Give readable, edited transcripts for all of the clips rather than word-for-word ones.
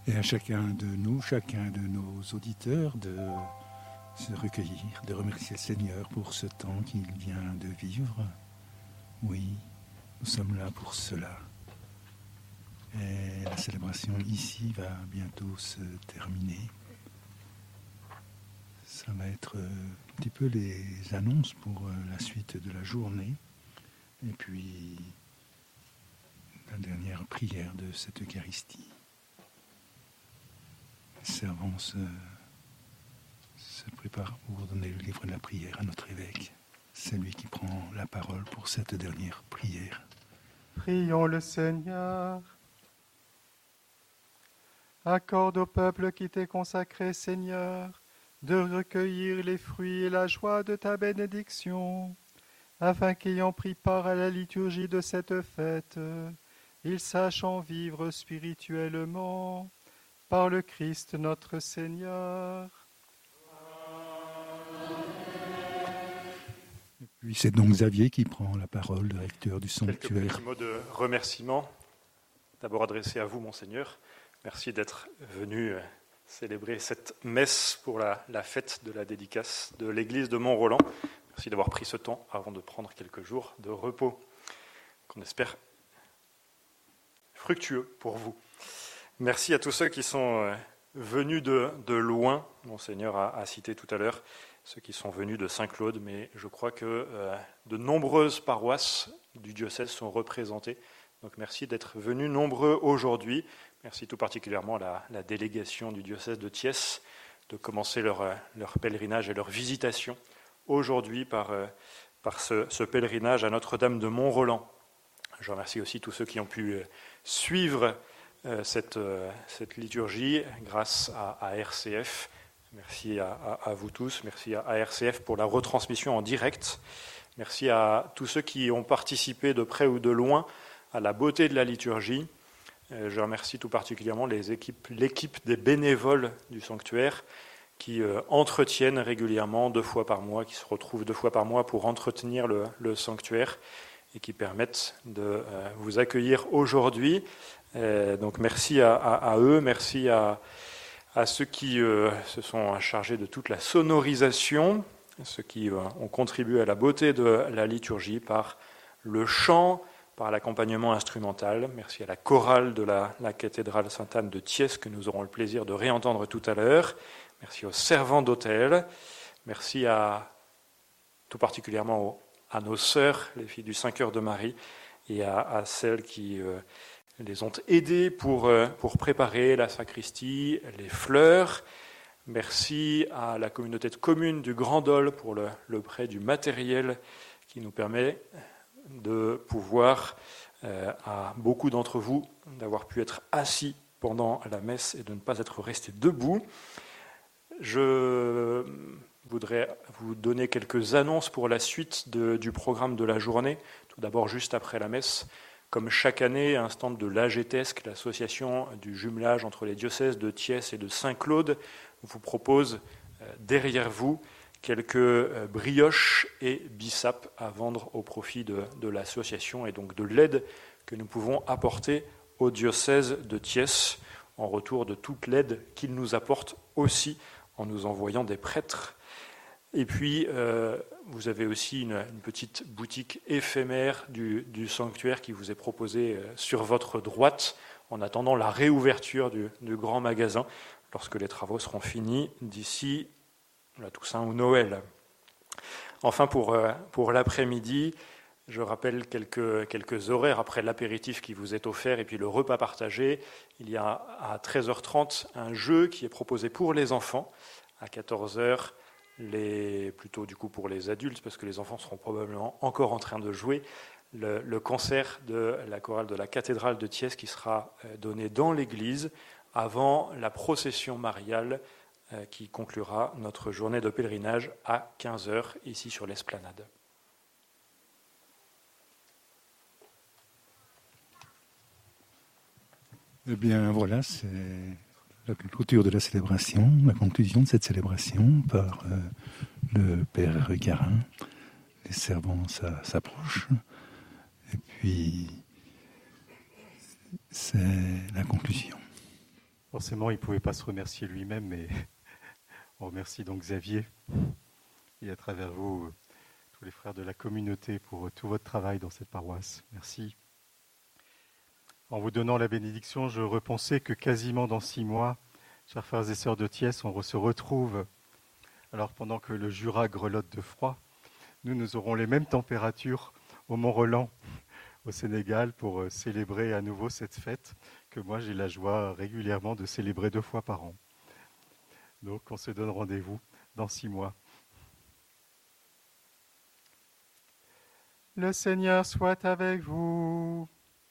Et à chacun de nous, chacun de nos auditeurs, de se recueillir, de remercier le Seigneur pour ce temps qu'il vient de vivre. Oui, nous sommes là pour cela. Et la célébration ici va bientôt se terminer. Ça va être un petit peu les annonces pour la suite de la journée. Et puis la dernière prière de cette Eucharistie. Les servants se préparent pour donner le livre de la prière à notre évêque. C'est lui qui prend la parole pour cette dernière prière. Prions le Seigneur. Accorde au peuple qui t'est consacré, Seigneur, de recueillir les fruits et la joie de ta bénédiction, afin qu'ayant pris part à la liturgie de cette fête, ils sachent en vivre spirituellement, par le Christ notre Seigneur. Et puis c'est donc Xavier qui prend la parole, le recteur du sanctuaire. Quelques petits mots de remerciement, d'abord adressés à vous, Monseigneur. Merci d'être venu célébrer cette messe pour la fête de la dédicace de l'église de Mont-Roland. Merci d'avoir pris ce temps avant de prendre quelques jours de repos, qu'on espère fructueux pour vous. Merci à tous ceux qui sont venus de loin, Monseigneur a cité tout à l'heure, ceux qui sont venus de Saint-Claude, mais je crois que de nombreuses paroisses du diocèse sont représentées. Donc merci d'être venus nombreux aujourd'hui. Merci tout particulièrement à la délégation du diocèse de Thiès de commencer leur pèlerinage et leur visitation aujourd'hui par ce pèlerinage à Notre-Dame de Mont-Roland. Je remercie aussi tous ceux qui ont pu suivre cette liturgie grâce à RCF. Merci à vous tous, merci à RCF pour la retransmission en direct. Merci à tous ceux qui ont participé de près ou de loin à la beauté de la liturgie. Je remercie tout particulièrement l'équipe des bénévoles du sanctuaire qui entretiennent régulièrement 2 fois par mois, qui se retrouvent 2 fois par mois pour entretenir le sanctuaire et qui permettent de vous accueillir aujourd'hui. Donc merci à eux, merci à ceux qui se sont chargés de toute la sonorisation, ceux qui ont contribué à la beauté de la liturgie par le chant, par l'accompagnement instrumental. Merci à la chorale de la cathédrale Sainte-Anne de Thiès que nous aurons le plaisir de réentendre tout à l'heure. Merci aux servants d'hôtel. Merci tout particulièrement à nos sœurs, les filles du 5 heures de Marie, et à celles qui les ont aidées pour préparer la sacristie, les fleurs. Merci à la communauté de communes du Grand Dol pour le prêt du matériel qui nous permet de pouvoir, à beaucoup d'entre vous, d'avoir pu être assis pendant la messe et de ne pas être restés debout. Je voudrais vous donner quelques annonces pour la suite du programme de la journée. Tout d'abord, juste après la messe, comme chaque année, un stand de l'AGTESC, l'association du jumelage entre les diocèses de Thiès et de Saint-Claude, vous propose derrière vous quelques brioches et bissap à vendre au profit de l'association et donc de l'aide que nous pouvons apporter au diocèse de Thiès en retour de toute l'aide qu'il nous apporte aussi en nous envoyant des prêtres. Et puis, vous avez aussi une petite boutique éphémère du sanctuaire qui vous est proposée sur votre droite en attendant la réouverture du grand magasin lorsque les travaux seront finis d'ici la Toussaint ou Noël. Enfin, pour l'après-midi, je rappelle quelques horaires après l'apéritif qui vous est offert et puis le repas partagé. Il y a à 13h30 un jeu qui est proposé pour les enfants. À 14h, plutôt du coup pour les adultes, parce que les enfants seront probablement encore en train de jouer, le concert de la chorale de la cathédrale de Thiès qui sera donné dans l'église avant la procession mariale qui conclura notre journée de pèlerinage à 15h ici sur l'esplanade. Eh bien voilà, c'est la clôture de la célébration, la conclusion de cette célébration par le Père Garin. Les servants s'approchent et puis c'est la conclusion. Forcément, il ne pouvait pas se remercier lui-même, mais on remercie donc Xavier et à travers vous, tous les frères de la communauté pour tout votre travail dans cette paroisse. Merci. En vous donnant la bénédiction, je repensais que quasiment dans 6 mois, chers frères et sœurs de Thiès, on se retrouve, alors pendant que le Jura grelotte de froid, nous aurons les mêmes températures au Mont-Roland, au Sénégal, pour célébrer à nouveau cette fête que moi j'ai la joie régulièrement de célébrer 2 fois par an. Donc on se donne rendez-vous dans 6 mois. Le Seigneur soit avec vous.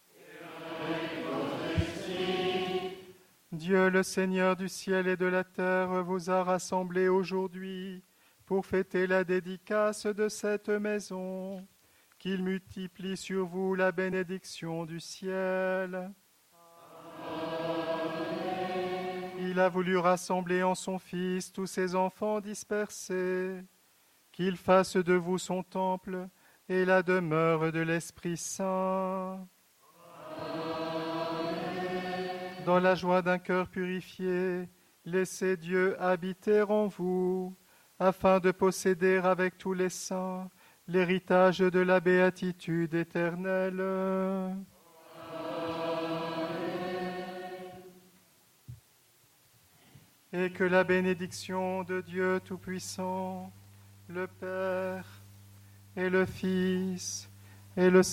Dieu, le Seigneur du ciel et de la terre, vous a rassemblés aujourd'hui pour fêter la dédicace de cette maison. Qu'il multiplie sur vous la bénédiction du ciel. Il a voulu rassembler en son Fils tous ses enfants dispersés. Qu'il fasse de vous son temple et la demeure de l'Esprit Saint. Dans la joie d'un cœur purifié, laissez Dieu habiter en vous, afin de posséder avec tous les saints l'héritage de la béatitude éternelle. Amen. Et que la bénédiction de Dieu Tout-Puissant, le Père et le Fils et le